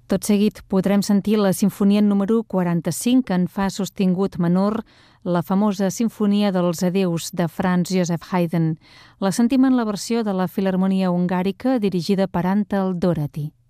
Tot seguit podrem sentir la sinfonia número 45 en fa sostingut menor, la famosa sinfonia dels adeus de Franz Joseph Haydn. La sentim en la versió de la Filharmonia Hungàrica dirigida per Antal Doherty.